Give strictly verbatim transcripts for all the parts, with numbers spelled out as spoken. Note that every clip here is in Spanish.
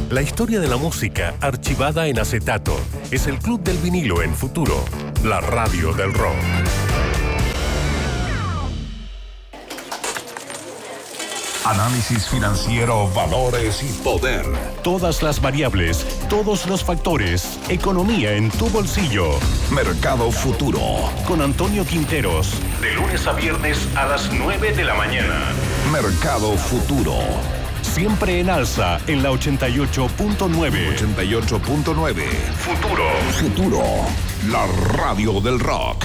La historia de la música archivada en acetato. Es el Club del Vinilo en Futuro, la radio del rock. Análisis financiero, valores y poder. Todas las variables, todos los factores. Economía en tu bolsillo. Mercado Futuro. Con Antonio Quinteros. De lunes a viernes a las nueve de la mañana. Mercado Futuro. Siempre en alza en la ochenta y ocho punto nueve. ochenta y ocho punto nueve. Futuro. Futuro. La radio del rock.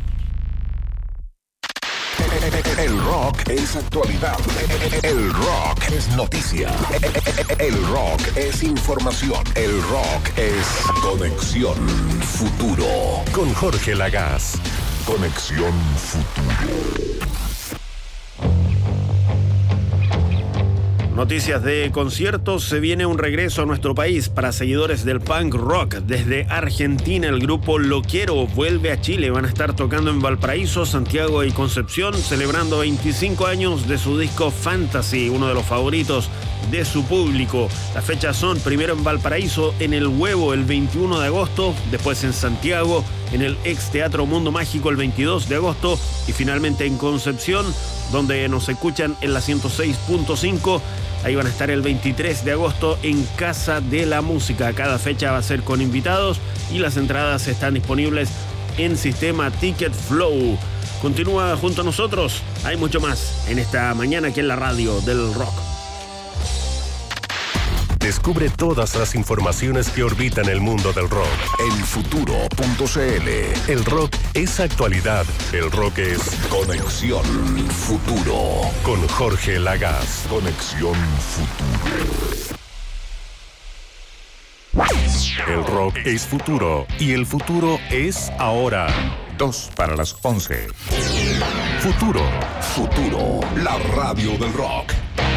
El rock es actualidad. El rock es noticia. El rock es información. El rock es Conexión Futuro. Con Jorge Lagaz. Conexión Futuro. Noticias de conciertos. Se viene un regreso a nuestro país para seguidores del punk rock. Desde Argentina, el grupo Lo Quiero vuelve a Chile. Van a estar tocando en Valparaíso, Santiago y Concepción, celebrando veinticinco años de su disco Fantasy, uno de los favoritos de su público. Las fechas son primero en Valparaíso, en El Huevo, el veintiuno de agosto, después en Santiago, en el ex Teatro Mundo Mágico, el veintidós de agosto, y finalmente en Concepción, donde nos escuchan en la ciento seis punto cinco. Ahí van a estar el veintitrés de agosto en Casa de la Música. Cada fecha va a ser con invitados y las entradas están disponibles en sistema Ticket Flow. Continúa junto a nosotros. Hay mucho más en esta mañana aquí en la radio del rock. Descubre todas las informaciones que orbitan el mundo del rock. En futuro punto cl. El rock es actualidad. El rock es Conexión Futuro. Con Jorge Lagaz. Conexión Futuro. El rock es futuro y el futuro es ahora. Dos para las once. Futuro. Futuro, la radio del rock.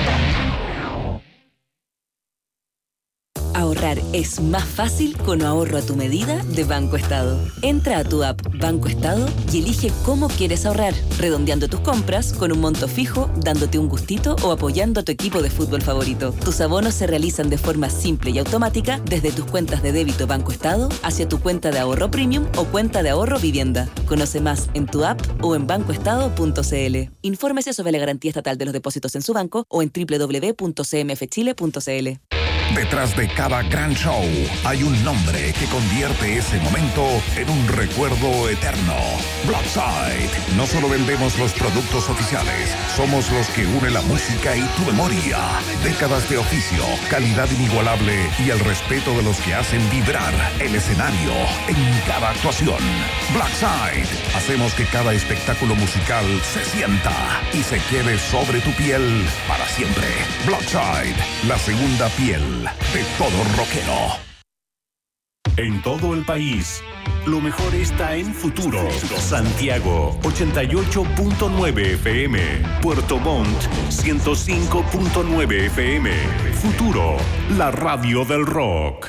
Ahorrar es más fácil con ahorro a tu medida de Banco Estado. Entra a tu app Banco Estado y elige cómo quieres ahorrar, redondeando tus compras con un monto fijo, dándote un gustito o apoyando a tu equipo de fútbol favorito. Tus abonos se realizan de forma simple y automática desde tus cuentas de débito Banco Estado hacia tu cuenta de ahorro premium o cuenta de ahorro vivienda. Conoce más en tu app o en banco estado punto cl. Infórmese sobre la garantía estatal de los depósitos en su banco o en doble u doble u doble u punto c m f chile punto c l. Detrás de cada gran show hay un nombre que convierte ese momento en un recuerdo eterno. Blackside. No solo vendemos los productos oficiales, somos los que unen la música y tu memoria. Décadas de oficio, calidad inigualable y el respeto de los que hacen vibrar el escenario en cada actuación. Blackside. Hacemos que cada espectáculo musical se sienta y se quede sobre tu piel para siempre. Blackside, la segunda piel de todo rockero. En todo el país, lo mejor está en Futuro. Santiago, ochenta y ocho punto nueve F M. Puerto Montt, ciento cinco punto nueve F M. Futuro, la radio del rock.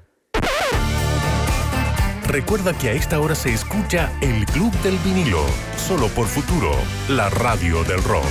Recuerda que a esta hora se escucha el Club del Vinilo, solo por Futuro, la radio del rock.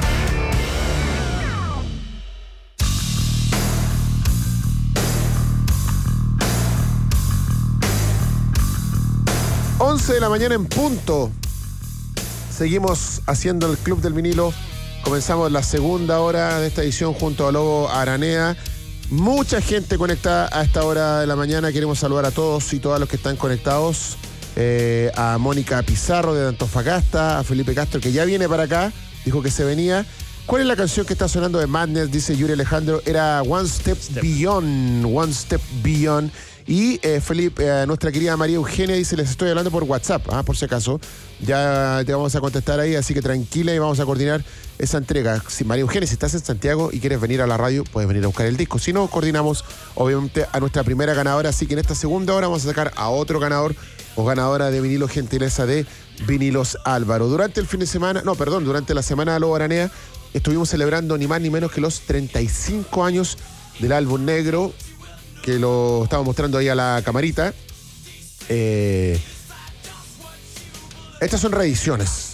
once de la mañana en punto. Seguimos haciendo el Club del Vinilo. Comenzamos la segunda hora de esta edición junto a Lobo Aranea. Mucha gente conectada a esta hora de la mañana. Queremos saludar a todos y todas los que están conectados. Eh, a Mónica Pizarro de Antofagasta, a Felipe Castro, que ya viene para acá. Dijo que se venía. ¿Cuál es la canción que está sonando de Madness? Dice Yuri Alejandro. Era One Step, Step. Beyond. One Step Beyond. Y eh, Felipe, eh, nuestra querida María Eugenia dice, les estoy hablando por WhatsApp, ah, por si acaso. Ya te vamos a contestar ahí, así que tranquila y vamos a coordinar esa entrega. Si María Eugenia, si estás en Santiago y quieres venir a la radio, puedes venir a buscar el disco. Si no, coordinamos obviamente a nuestra primera ganadora, así que en esta segunda hora vamos a sacar a otro ganador o ganadora de vinilo, gentileza de Vinilos Álvaro. Durante el fin de semana, no, perdón, durante la semana de Lobo Aranea, estuvimos celebrando ni más ni menos que los treinta y cinco años del álbum negro, que lo estamos mostrando ahí a la camarita. Eh, estas son reediciones.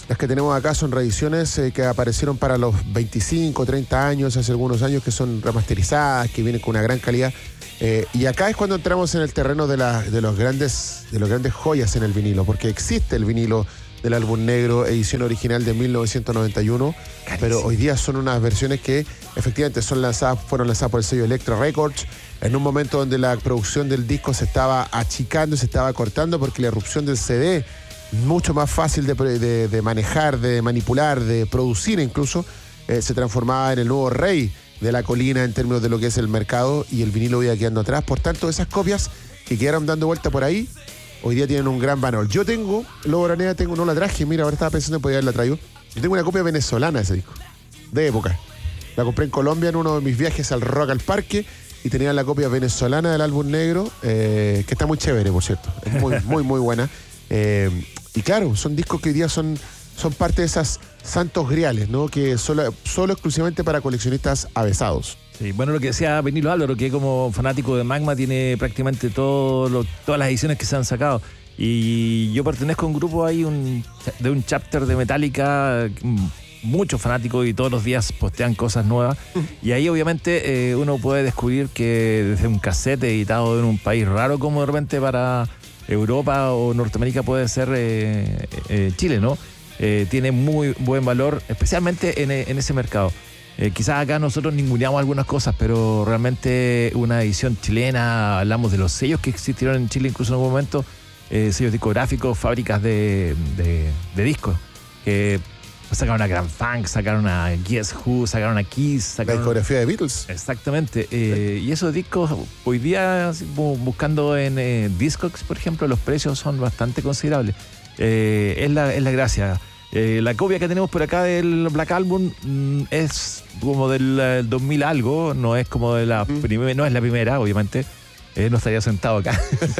Las que tenemos acá son reediciones eh, que aparecieron para los veinticinco, treinta años, hace algunos años, que son remasterizadas, que vienen con una gran calidad. Eh, y acá es cuando entramos en el terreno de, la, de, los grandes, de los grandes joyas en el vinilo, porque existe el vinilo del álbum negro, edición original de mil novecientos noventa y uno, Carísimo. Pero hoy día son unas versiones que efectivamente son lanzadas, fueron lanzadas por el sello Elektra Records, en un momento donde la producción del disco se estaba achicando, se estaba cortando, porque la erupción del C D, mucho más fácil de, de, de manejar, de manipular, de producir incluso, eh, se transformaba en el nuevo rey de la colina en términos de lo que es el mercado, y el vinilo iba quedando atrás. Por tanto, esas copias que quedaron dando vuelta por ahí, hoy día tienen un gran valor. Yo tengo, Lobo Araneda, tengo, no la traje, mira, ahora estaba pensando en poder haberla traído. Yo tengo una copia venezolana de ese disco, de época. La compré en Colombia en uno de mis viajes al Rock al Parque, y tenía la copia venezolana del álbum negro, eh, que está muy chévere, por cierto. Es muy, muy, muy buena. Eh, y claro, son discos que hoy día son, son parte de esas santos griales, ¿no? Que solo, solo exclusivamente para coleccionistas avesados. Sí, bueno, lo que decía Benilo Álvaro, que como fanático de Magma tiene prácticamente todo lo, todas las ediciones que se han sacado. Y yo pertenezco a un grupo ahí un, de un chapter de Metallica, muchos fanáticos, y todos los días postean cosas nuevas. Y ahí obviamente eh, uno puede descubrir que desde un cassette editado en un país raro como de repente para Europa o Norteamérica puede ser eh, eh, Chile, ¿no? Eh, tiene muy buen valor, especialmente en, en ese mercado. Eh, quizás acá nosotros ninguneamos algunas cosas, pero realmente una edición chilena, hablamos de los sellos que existieron en Chile incluso en algún momento, eh, sellos discográficos, fábricas de, de, de discos, que sacaron a Grand Funk, sacaron a Guess Who, sacaron a Kiss. Sacaron... La discografía de Beatles. Exactamente. Eh, sí. Y esos discos, hoy día, buscando en eh, Discogs, por ejemplo, los precios son bastante considerables. Eh, es, la, es la gracia. Eh, la copia que tenemos por acá del Black Album mm, es como del uh, dos mil algo, no es como de la mm. primera, no es la primera, obviamente. Eh, no estaría sentado acá.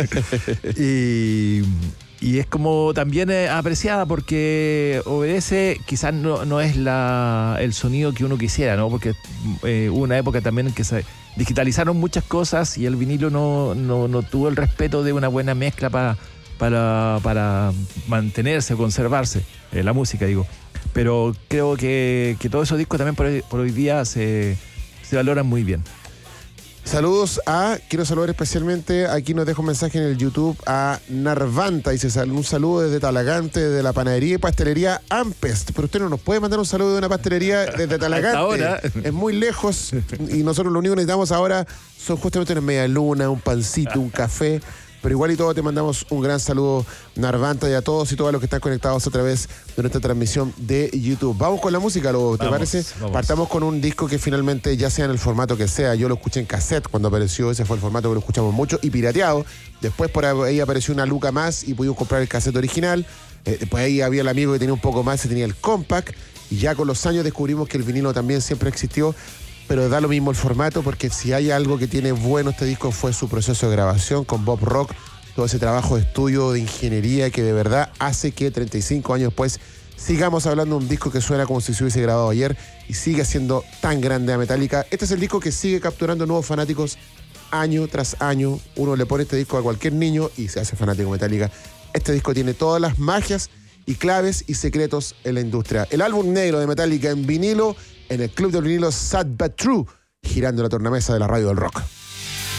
y... Y es como también eh, apreciada porque obedece, quizás no, no es la, el sonido que uno quisiera, ¿no? Porque eh, hubo una época también en que se digitalizaron muchas cosas y el vinilo no, no, no tuvo el respeto de una buena mezcla para, para, para mantenerse, conservarse, eh, la música, digo. Pero creo que, que todos esos discos también por hoy, por hoy día se, se valoran muy bien. Saludos a, quiero saludar especialmente, aquí nos dejo un mensaje en el YouTube, a Narvanta, dice un saludo desde Talagante, de la panadería y pastelería Ampest. Pero usted no nos puede mandar un saludo de una pastelería desde Talagante. Ahora. Es muy lejos y nosotros lo único que necesitamos ahora son justamente una media luna, un pancito, un café. Pero igual y todo te mandamos un gran saludo, Narvanta, y a todos y todas los que están conectados a través de nuestra transmisión de YouTube. Vamos con la música, ¿lo, ¿te vamos, parece? Vamos. Partamos con un disco que finalmente, ya sea en el formato que sea, yo lo escuché en cassette cuando apareció, ese fue el formato que lo escuchamos mucho, y pirateado. Después por ahí apareció una luca más y pudimos comprar el cassette original. Eh, después ahí había el amigo que tenía un poco más, que tenía el compact, y ya con los años descubrimos que el vinilo también siempre existió. Pero da lo mismo el formato, porque si hay algo que tiene bueno este disco fue su proceso de grabación con Bob Rock, todo ese trabajo de estudio, de ingeniería que de verdad hace que treinta y cinco años después sigamos hablando de un disco que suena como si se hubiese grabado ayer y sigue siendo tan grande a Metallica. Este es el disco que sigue capturando nuevos fanáticos año tras año. Uno le pone este disco a cualquier niño y se hace fanático de Metallica. Este disco tiene todas las magias y claves y secretos en la industria. El álbum negro de Metallica en vinilo, en el Club del Vinilo Sad But True, girando la tornamesa de la radio del rock.